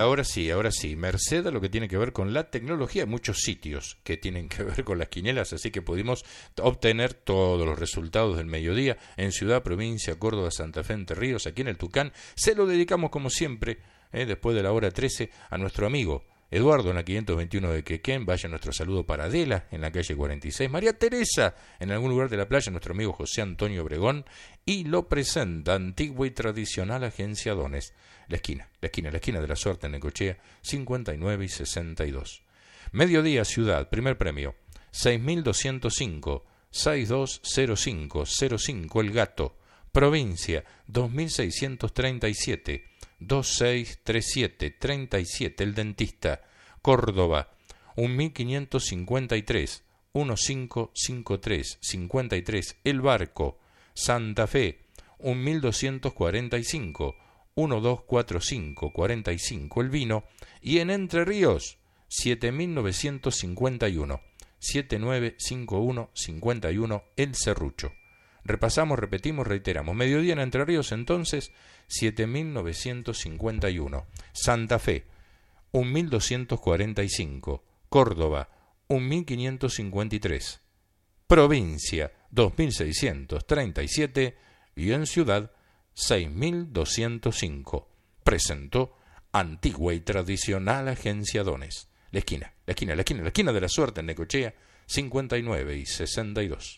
ahora sí. Merced a lo que tiene que ver con la tecnología, hay muchos sitios que tienen que ver con las quinielas, así que pudimos obtener todos los resultados del mediodía en Ciudad, Provincia, Córdoba, Santa Fe, Entre Ríos, aquí en el Tucán. Se lo dedicamos como siempre, después de la hora 13, a nuestro amigo Eduardo en la 521 de Quequén. Vaya nuestro saludo para Adela en la calle 46, María Teresa en algún lugar de la playa, nuestro amigo José Antonio Obregón, y lo presenta antigua y tradicional Agencia Dones, la esquina de la suerte en Necochea, 59 y 62. Mediodía Ciudad, primer premio 6205 620505 El Gato. Provincia 2637 263737 El Dentista. Córdoba 1553 1553 53 El Barco. Santa Fe 1245 1245 45 El Vino. Y en Entre Ríos 7951 7951 51 El Serrucho. Repasamos, repetimos, reiteramos. Mediodía en Entre Ríos entonces 7951. Santa Fe 1245. Córdoba 1553. Provincia 2637 y en Ciudad 6205. Presentó antigua y tradicional Agencia Dones. La esquina de la suerte en Necochea, 59 y 62.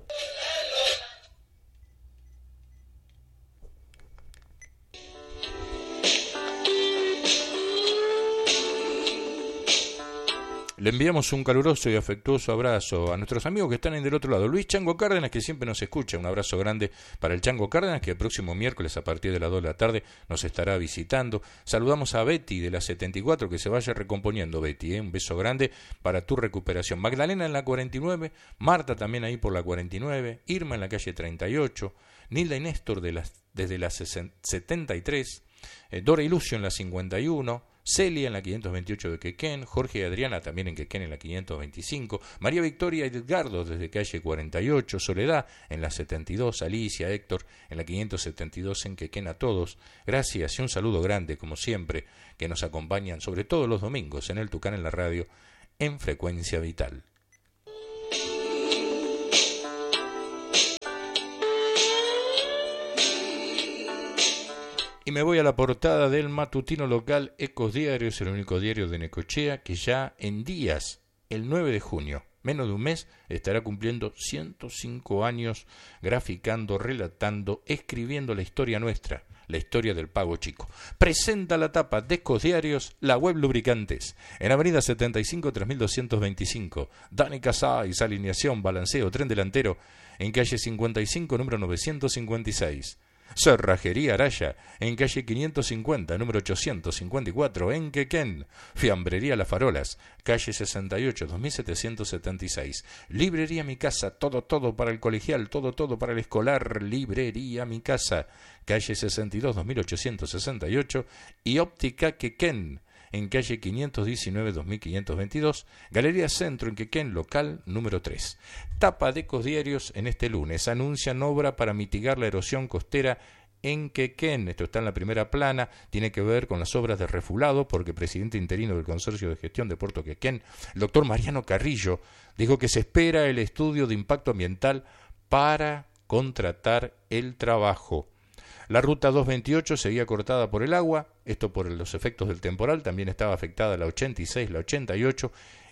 Le enviamos un caluroso y afectuoso abrazo a nuestros amigos que están en del otro lado. Luis Chango Cárdenas, que siempre nos escucha. Un abrazo grande para el Chango Cárdenas, que el próximo miércoles a partir de las 2 de la tarde nos estará visitando. Saludamos a Betty de la 74, que se vaya recomponiendo, Betty. Un beso grande para tu recuperación. Magdalena en la 49, Marta también ahí por la 49, Irma en la calle 38, Nilda y Néstor desde la 73, Dora y Lucio en la 51, Celia en la 528 de Quequén, Jorge y Adriana también en Quequén en la 525, María Victoria y Edgardo desde calle 48, Soledad en la 72, Alicia, Héctor en la 572 en Quequén. A todos, gracias y un saludo grande como siempre, que nos acompañan sobre todo los domingos en el Tucán en la radio en Frecuencia Vital. Y me voy a la portada del matutino local Ecos Diarios, el único diario de Necochea que ya en días, el 9 de junio, menos de un mes, estará cumpliendo 105 años graficando, relatando, escribiendo la historia nuestra, la historia del Pago Chico. Presenta la tapa de Ecos Diarios, la web Lubricantes, en Avenida 75, 3225, Dani Casais, alineación, balanceo, tren delantero, en calle 55, número 956. Cerrajería Araya, en calle 550, número 854, en Quequén. Fiambrería Las Farolas, calle 68, 2776. Librería Mi Casa, todo para el colegial, todo para el escolar. Librería Mi Casa, calle 62, 2868. Y Óptica Quequén, en calle 519, 2522, Galería Centro en Quequén, local número 3. Tapa de Ecos Diarios en este lunes. Anuncian obra para mitigar la erosión costera en Quequén. Esto está en la primera plana, tiene que ver con las obras de refulado, porque el presidente interino del Consorcio de Gestión de Puerto Quequén, el doctor Mariano Carrillo, dijo que se espera el estudio de impacto ambiental para contratar el trabajo. La ruta 228 seguía cortada por el agua, esto por los efectos del temporal, también estaba afectada la 86, la 88,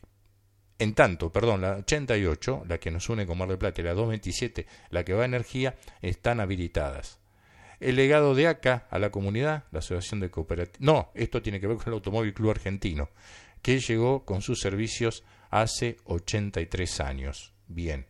en tanto, la 88, la que nos une con Mar del Plata, y la 227, la que va a energía, están habilitadas. El legado de ACA a la comunidad, la Asociación de Cooperativas, no, esto tiene que ver con el Automóvil Club Argentino, que llegó con sus servicios hace 83 años. Bien,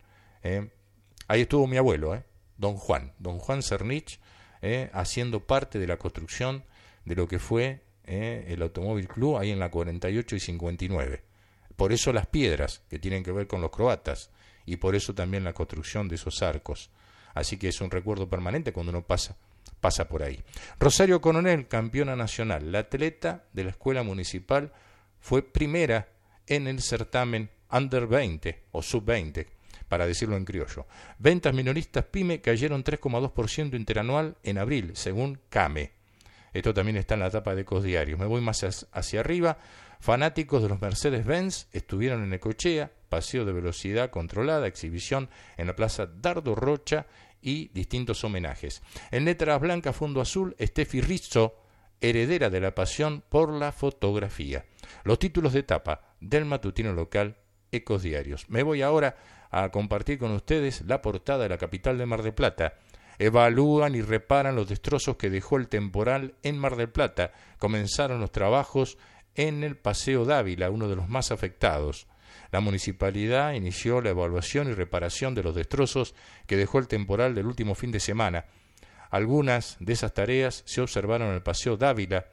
ahí estuvo mi abuelo, don Juan Cernich, haciendo parte de la construcción de lo que fue el Automóvil Club ahí en la 48 y 59. Por eso las piedras que tienen que ver con los croatas y por eso también la construcción de esos arcos. Así que es un recuerdo permanente cuando uno pasa por ahí. Rosario Coronel, campeona nacional. La atleta de la escuela municipal fue primera en el certamen Under 20 o Sub 20, para decirlo en criollo. Ventas minoristas PYME cayeron 3,2% interanual en abril, según CAME. Esto también está en la tapa de Ecos Diarios. Me voy más hacia arriba. Fanáticos de los Mercedes-Benz estuvieron en Necochea, paseo de velocidad controlada, exhibición en la Plaza Dardo Rocha y distintos homenajes. En letras blancas, fondo azul, Steffi Rizzo, heredera de la pasión por la fotografía. Los títulos de tapa del matutino local Ecos Diarios. Me voy ahora a compartir con ustedes la portada de la capital de Mar del Plata. Evalúan y reparan los destrozos que dejó el temporal en Mar del Plata. Comenzaron los trabajos en el Paseo Dávila, uno de los más afectados. La municipalidad inició la evaluación y reparación de los destrozos que dejó el temporal del último fin de semana. Algunas de esas tareas se observaron en el Paseo Dávila,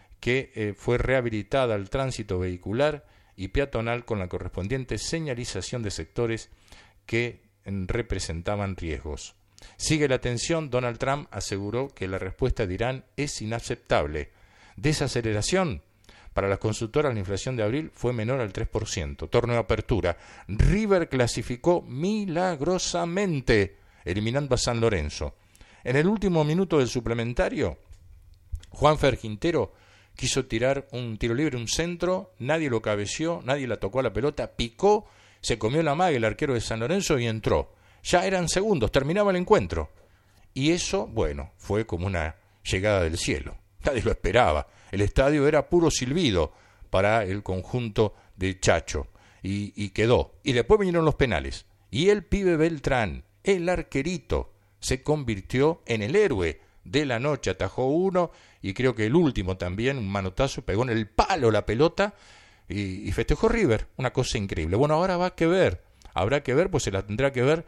que fue rehabilitada al tránsito vehicular y peatonal con la correspondiente señalización de sectores que representaban riesgos. Sigue la tensión. Donald Trump aseguró que la respuesta de Irán es inaceptable. Desaceleración. Para las consultoras la inflación de abril fue menor al 3%. Torneo de apertura. River clasificó milagrosamente, eliminando a San Lorenzo. En el último minuto del suplementario, Juanfer Quintero quiso tirar un tiro libre, un centro, nadie lo cabeció, nadie la tocó a la pelota, picó, se comió la maga el arquero de San Lorenzo y entró. Ya eran segundos, terminaba el encuentro. Y eso, bueno, fue como una llegada del cielo. Nadie lo esperaba. El estadio era puro silbido para el conjunto de Chacho. Y quedó. Y después vinieron los penales. Y el pibe Beltrán, el arquerito, se convirtió en el héroe de la noche. Atajó uno y creo que el último también, un manotazo, pegó en el palo la pelota y festejó River. Una cosa increíble. Bueno, ahora habrá que ver, pues se la tendrá que ver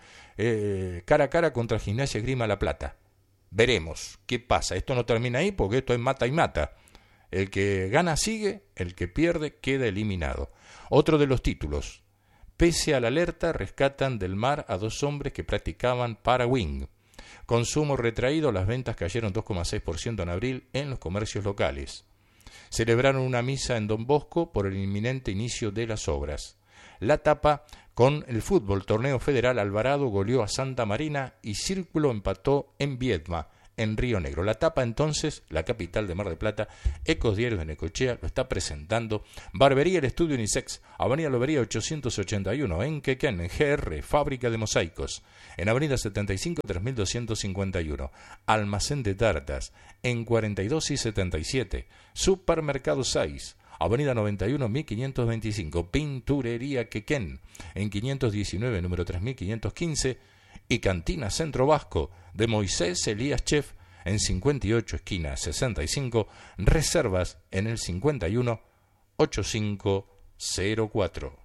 cara a cara contra Gimnasia Esgrima La Plata. Veremos qué pasa. Esto no termina ahí porque esto es mata y mata. El que gana sigue, el que pierde queda eliminado. Otro de los títulos. Pese a la alerta, rescatan del mar a 2 hombres que practicaban paragüín. Consumo retraído, las ventas cayeron 2,6% en abril en los comercios locales. Celebraron una misa en Don Bosco por el inminente inicio de las obras. La tapa con el fútbol. Torneo Federal. Alvarado goleó a Santa Marina y Círculo empató en Viedma, en Río Negro. La tapa entonces, la capital de Mar del Plata, Ecos Diarios de Necochea, lo está presentando. Barbería El Estudio Unisex, Avenida Lobería 881, en Quequén, en GR, Fábrica de Mosaicos, en Avenida 75, 3251. Almacén de Tartas, en 42 y 77. Supermercado 6, Avenida 91, 1525. Pinturería Quequén, en 519, número 3515. Y Cantina Centro Vasco de Moisés Elías Chef, en 58, esquina 65. Reservas en el 51 8504.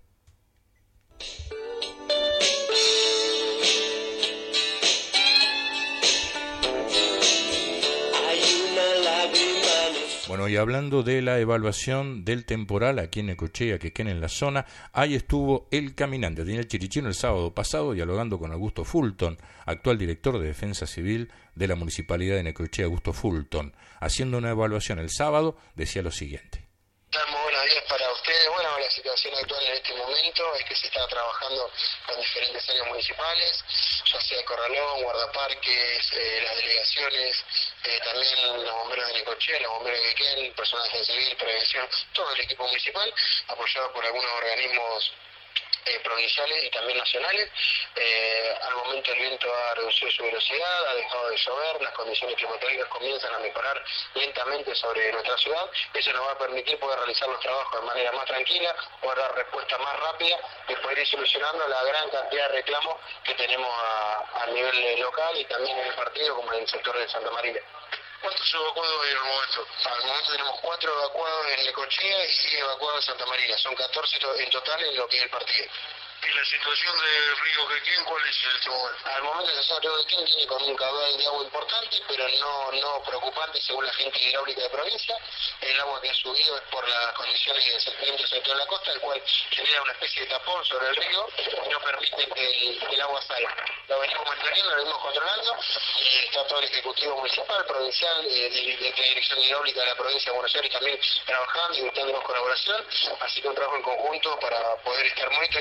Bueno, y hablando de la evaluación del temporal aquí en Necochea, Quequén, en la zona, ahí estuvo el caminante Daniel Chirichino el sábado pasado dialogando con Augusto Fulton, actual director de Defensa Civil de la Municipalidad de Necochea. Augusto Fulton, haciendo una evaluación el sábado, decía lo siguiente. Muy buenos días para ustedes. Bueno, la situación actual en este momento es que se está trabajando con diferentes áreas municipales, ya sea Corralón, guardaparques, las delegaciones, también los bomberos de Necochea, los bomberos de Quequén, personal de civil, prevención, todo el equipo municipal, apoyado por algunos organismos provinciales y también nacionales. Al momento el viento ha reducido su velocidad, ha dejado de llover, las condiciones climatológicas comienzan a mejorar lentamente sobre nuestra ciudad. Eso nos va a permitir poder realizar los trabajos de manera más tranquila, poder dar respuesta más rápida y poder ir solucionando la gran cantidad de reclamos que tenemos a nivel local y también en el partido, como en el sector de Santa María. ¿Cuántos evacuados hay en el momento? Al momento tenemos 4 evacuados en Necochea y 6 evacuados en Santa María. Son 14 en total en lo que es el partido. ¿Y la situación del río Quequén cuál es en este momento? Al momento la situación del río Quequén tiene con un caudal de agua importante, pero no preocupante según la agencia hidráulica de provincia. El agua que ha subido es por las condiciones de sedimento sobre toda la costa, el cual genera una especie de tapón sobre el río y no permite que el agua salga. Lo venimos monitoreando, lo venimos controlando y está todo el Ejecutivo Municipal, Provincial, de la Dirección Hidráulica de la Provincia de Buenos Aires también trabajando y buscándonos colaboración, así que un trabajo en conjunto para poder estar monitoreando y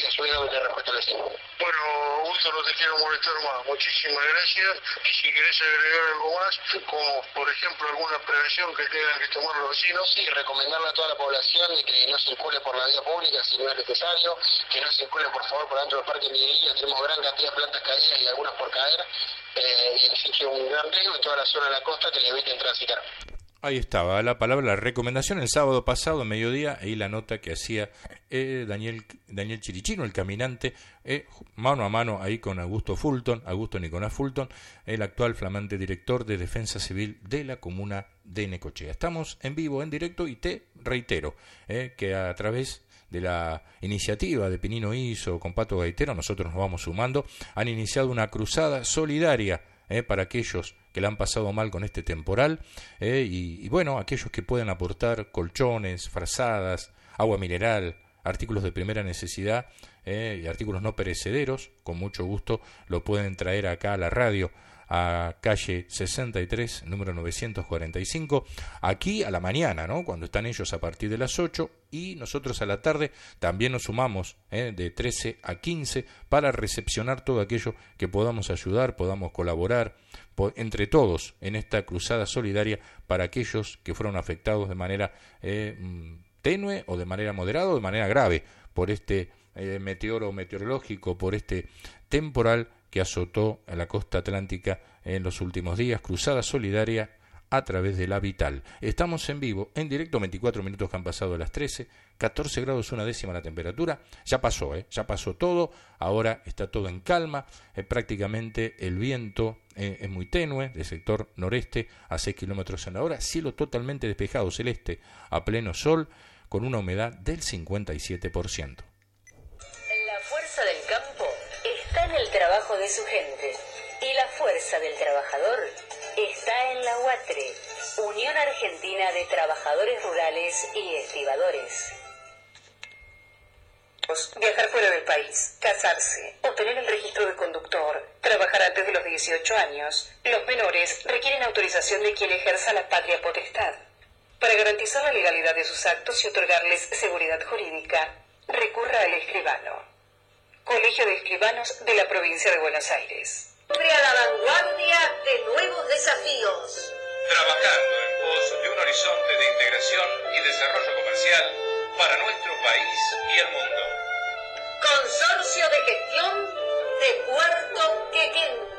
a su vez darle respuesta al vecino. Bueno, Augusto, no te quiero molestar más. Muchísimas gracias. Y si querés agregar algo más, como por ejemplo alguna prevención que tengan que tomar los vecinos. Sí, recomendarle a toda la población de que no circule por la vía pública si no es necesario, que no circulen por favor por dentro del Parque Miguelillo. Tenemos gran cantidad de plantas caídas y algunas por caer, y existe un gran riesgo en toda la zona de la costa que le eviten transitar. Ahí estaba la palabra, la recomendación el sábado pasado, mediodía, ahí la nota que hacía Daniel Chirichino, el caminante, mano a mano ahí con Augusto Nicolás Fulton, el actual flamante director de Defensa Civil de la comuna de Necochea. Estamos en vivo, en directo, y te reitero que a través de la iniciativa de Pinino Iso con Pato Gaitero, nosotros nos vamos sumando, han iniciado una cruzada solidaria para aquellos que la han pasado mal con este temporal, y bueno, aquellos que pueden aportar colchones, frazadas, agua mineral, artículos de primera necesidad y artículos no perecederos, con mucho gusto lo pueden traer acá a la radio, a calle 63, número 945, aquí a la mañana, ¿no? Cuando están ellos a partir de las 8, y nosotros a la tarde también nos sumamos de 13 a 15 para recepcionar todo aquello que podamos ayudar, podamos colaborar entre todos en esta cruzada solidaria para aquellos que fueron afectados de manera tenue o de manera moderada o de manera grave por este meteorológico, por este temporal que azotó a la costa atlántica en los últimos días. Cruzada solidaria a través de la Vital. Estamos en vivo, en directo, 24 minutos que han pasado de las 13, 14 grados 1/10 la temperatura. Ya pasó todo, ahora está todo en calma, prácticamente el viento es muy tenue, del sector noreste a 6 kilómetros en la hora, cielo totalmente despejado, celeste, a pleno sol, con una humedad del 57%. La fuerza del campo está en el trabajo de su gente, y la fuerza del trabajador está en la UATRE, Unión Argentina de Trabajadores Rurales y Estibadores. Viajar fuera del país, casarse, obtener el registro de conductor, trabajar antes de los 18 años. Los menores requieren autorización de quien ejerza la patria potestad. Para garantizar la legalidad de sus actos y otorgarles seguridad jurídica, recurra al escribano. Colegio de Escribanos de la Provincia de Buenos Aires. Siempre a la vanguardia de nuevos desafíos. Trabajando en pos de un horizonte de integración y desarrollo comercial para nuestro país y el mundo. Consorcio de Gestión de Puerto Quequén.